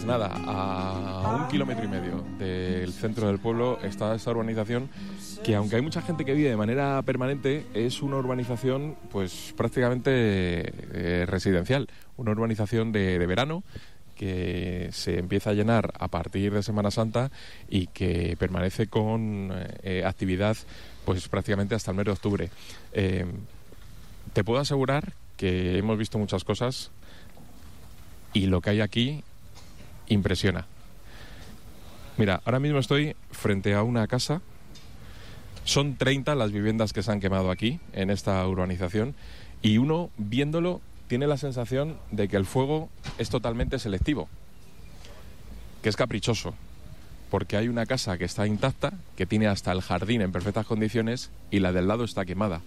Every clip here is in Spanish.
nada, a 1,5 kilómetros del centro del pueblo está esta urbanización que, aunque hay mucha gente que vive de manera permanente, es una urbanización pues prácticamente residencial, una urbanización de verano que se empieza a llenar a partir de Semana Santa y que permanece con actividad pues prácticamente hasta el mes de octubre. Te puedo asegurar que hemos visto muchas cosas y lo que hay aquí impresiona. Mira, ahora mismo estoy frente a una casa. Son 30 las viviendas que se han quemado aquí, en esta urbanización, y uno, viéndolo, tiene la sensación de que el fuego es totalmente selectivo, que es caprichoso, porque hay una casa que está intacta, que tiene hasta el jardín en perfectas condiciones, y la del lado está quemada.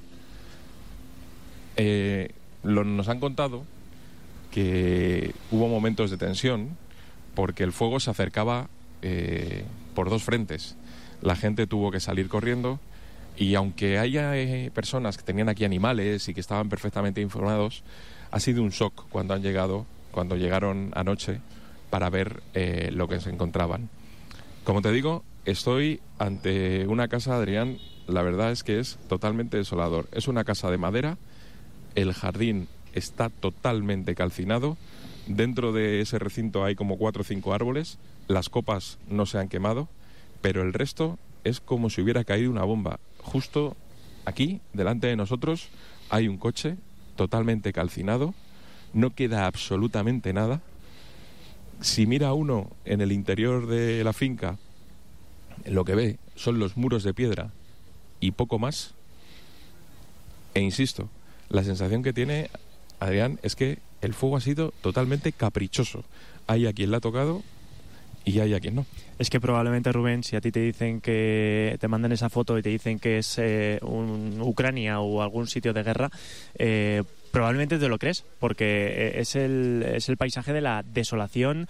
Nos han contado que hubo momentos de tensión porque el fuego se acercaba por dos frentes. La gente tuvo que salir corriendo y aunque haya personas que tenían aquí animales y que estaban perfectamente informados, ha sido un shock cuando llegaron anoche para ver lo que se encontraban. Como te digo, estoy ante una casa, Adrián, la verdad es que es totalmente desolador. Es una casa de madera, el jardín está totalmente calcinado, dentro de ese recinto hay como 4 o 5 árboles, las copas no se han quemado, pero el resto es como si hubiera caído una bomba. Justo aquí, delante de nosotros, hay un coche totalmente calcinado, no queda absolutamente nada. Si mira uno en el interior de la finca, lo que ve son los muros de piedra y poco más. E insisto, la sensación que tiene Adrián es que el fuego ha sido totalmente caprichoso. Hay a quien le ha tocado y hay a quien no. Es que probablemente, Rubén, si a ti te dicen que te mandan esa foto y te dicen que es Ucrania o algún sitio de guerra, probablemente te lo crees, porque es el paisaje de la desolación,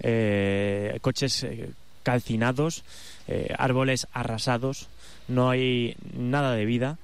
coches calcinados, árboles arrasados, no hay nada de vida.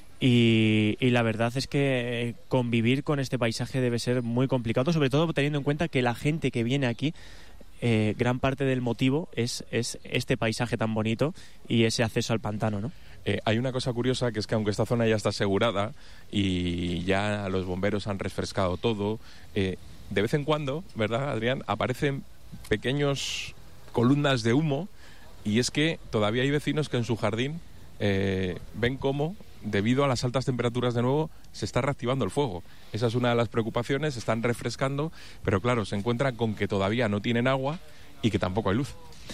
Y la verdad es que convivir con este paisaje debe ser muy complicado, sobre todo teniendo en cuenta que la gente que viene aquí, gran parte del motivo es este paisaje tan bonito y ese acceso al pantano, ¿no? Hay una cosa curiosa, que es que aunque esta zona ya está asegurada y ya los bomberos han refrescado todo, de vez en cuando, ¿verdad, Adrián?, aparecen pequeños columnas de humo, y es que todavía hay vecinos que en su jardín ven cómo, debido a las altas temperaturas de nuevo, se está reactivando el fuego. Esa es una de las preocupaciones, se están refrescando, pero claro, se encuentran con que todavía no tienen agua y que tampoco hay luz.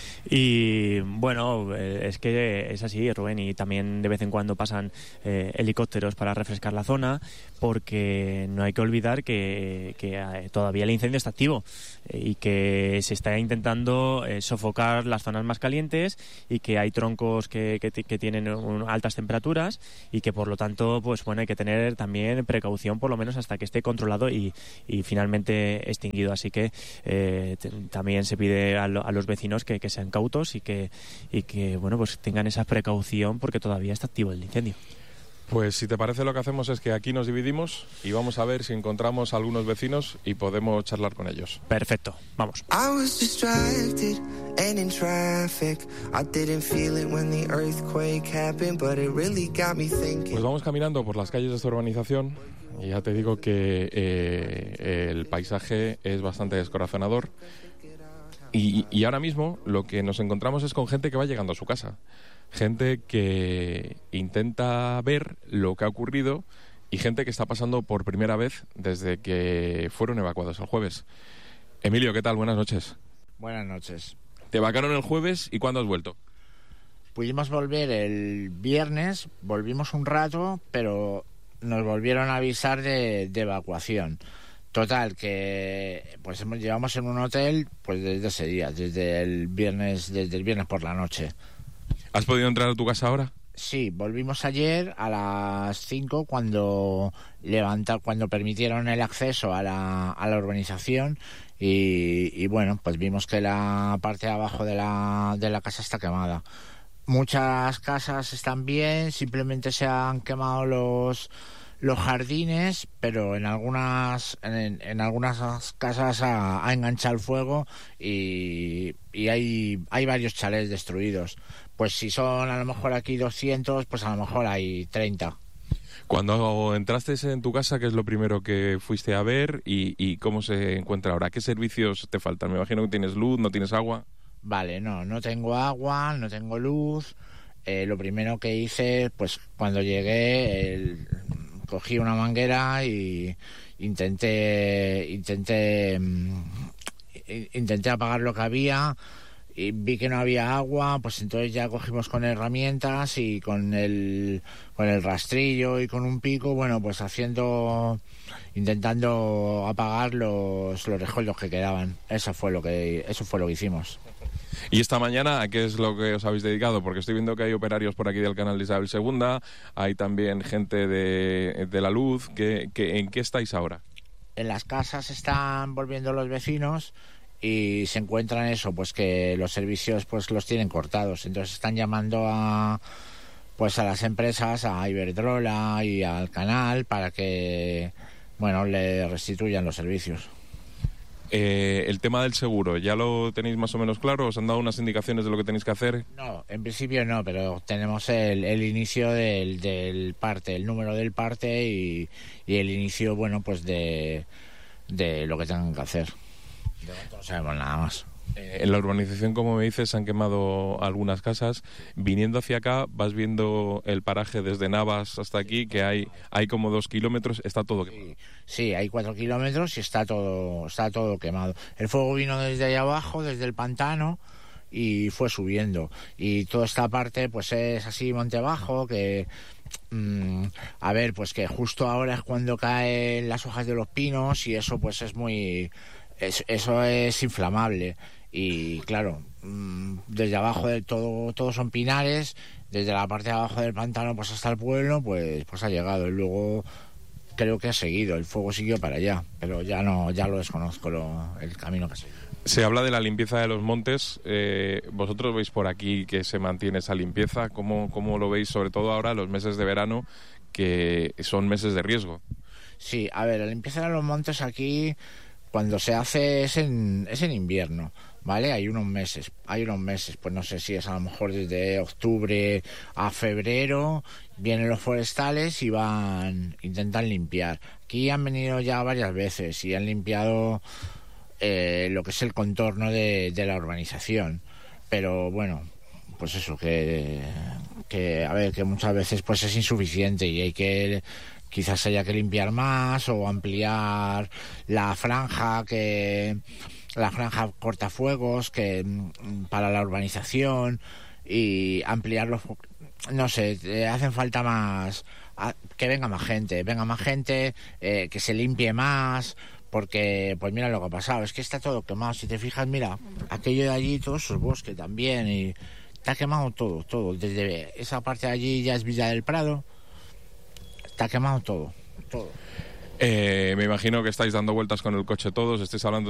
Y bueno, es que es así, Rubén, y también de vez en cuando pasan helicópteros para refrescar la zona, porque no hay que olvidar que todavía el incendio está activo y que se está intentando sofocar las zonas más calientes, y que hay troncos que tienen altas temperaturas, y que por lo tanto, pues bueno, hay que tener también precaución, por lo menos hasta que esté controlado y finalmente extinguido. Así que también se pide a los vecinos que sean cautos y que bueno, pues tengan esa precaución, porque todavía está activo el incendio. Pues si te parece, lo que hacemos es que aquí nos dividimos y vamos a ver si encontramos a algunos vecinos y podemos charlar con ellos. Perfecto, vamos. Pues vamos caminando por las calles de esta urbanización y ya te digo que el paisaje es bastante descorazonador. Y ahora mismo lo que nos encontramos es con gente que va llegando a su casa, gente que intenta ver lo que ha ocurrido y gente que está pasando por primera vez desde que fueron evacuados el jueves. Emilio, ¿qué tal? Buenas noches. Buenas noches. Te evacuaron el jueves, ¿y cuándo has vuelto? Pudimos volver el viernes, volvimos un rato, pero nos volvieron a avisar de evacuación. Total, que pues llevamos en un hotel pues desde ese día, desde el viernes por la noche. ¿Has podido entrar a tu casa ahora? Sí, volvimos ayer a las 5 cuando permitieron el acceso a la urbanización y bueno, pues vimos que la parte de abajo de la casa está quemada. Muchas casas están bien, simplemente se han quemado los jardines, pero en algunas casas ha enganchado el fuego y hay varios chalés destruidos. Pues si son a lo mejor aquí 200, pues a lo mejor hay 30. Cuando entraste en tu casa, ¿qué es lo primero que fuiste a ver y cómo se encuentra ahora? ¿Qué servicios te faltan? Me imagino que tienes luz, ¿no tienes agua? Vale, no tengo agua, no tengo luz. Lo primero que hice, pues cuando llegué, cogí una manguera y intenté apagar lo que había y vi que no había agua, pues entonces ya cogimos con herramientas y con el rastrillo y con un pico, bueno, pues intentando apagar los rescoldos que quedaban. Eso fue lo que hicimos. ¿Y esta mañana a qué es lo que os habéis dedicado? Porque estoy viendo que hay operarios por aquí del canal de Isabel II, hay también gente de la luz. ¿En qué estáis ahora? En las casas están volviendo los vecinos y se encuentran eso, pues que los servicios pues los tienen cortados. Entonces están llamando a las empresas, a Iberdrola y al canal para que, bueno, le restituyan los servicios. El tema del seguro, ¿ya lo tenéis más o menos claro? ¿Os han dado unas indicaciones de lo que tenéis que hacer? No, en principio no, pero tenemos el inicio del parte, el número del parte y el inicio, bueno, pues de lo que tengan que hacer. De momento no sabemos nada más. En la urbanización, como me dices, se han quemado algunas casas. Viniendo hacia acá, vas viendo el paraje desde Navas hasta aquí, que hay como 2 kilómetros, está todo quemado. Sí, hay 4 kilómetros y está todo quemado. El fuego vino desde allá abajo, desde el pantano, y fue subiendo. Y toda esta parte, pues es así monte abajo, que... a ver, pues que justo ahora es cuando caen las hojas de los pinos y eso pues es muy... Eso es inflamable. Y claro, desde abajo del todo son pinares, desde la parte de abajo del pantano pues hasta el pueblo pues ha llegado, y luego creo que ha seguido, el fuego siguió para allá, pero ya lo desconozco el camino que ha seguido. Se habla de la limpieza de los montes. ¿Vosotros veis por aquí que se mantiene esa limpieza? ¿Cómo lo veis, sobre todo ahora, los meses de verano, que son meses de riesgo? Sí, a ver, la limpieza de los montes aquí, cuando se hace es en invierno, ¿vale? Hay unos meses, pues no sé si es a lo mejor desde octubre a febrero, vienen los forestales y intentan limpiar. Aquí han venido ya varias veces y han limpiado lo que es el contorno de la urbanización, pero bueno, pues eso, que a ver, que muchas veces pues es insuficiente y quizás haya que limpiar más o ampliar la franja cortafuegos para la urbanización y ampliarlos. No sé, hacen falta más, que venga más gente, que se limpie más, porque pues mira lo que ha pasado, es que está todo quemado. Si te fijas, mira, aquello de allí, todo esos bosques también, y está quemado todo, desde esa parte de allí ya es Villa del Prado. Está quemado todo. Me imagino que estáis dando vueltas con el coche todos, estáis hablando